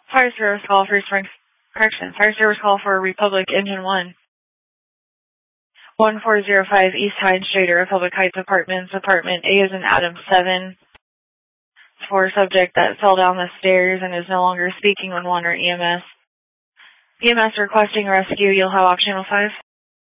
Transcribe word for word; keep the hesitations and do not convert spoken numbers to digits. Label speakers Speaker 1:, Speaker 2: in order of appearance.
Speaker 1: Fire service call for Spring, correction, fire service call for Republic Engine one. one four zero five East Hyde Street, Republic Heights Apartments, Apartment A is in Adam seven. For a subject that fell down the stairs and is no longer speaking when one or E M S. E M S requesting rescue, you'll have option five.